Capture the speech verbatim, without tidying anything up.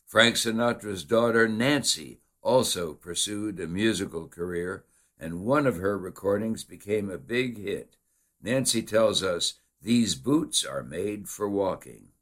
Frank Sinatra's daughter, Nancy, also pursued a musical career, and one of her recordings became a big hit. Nancy tells us, "These boots are made for walking."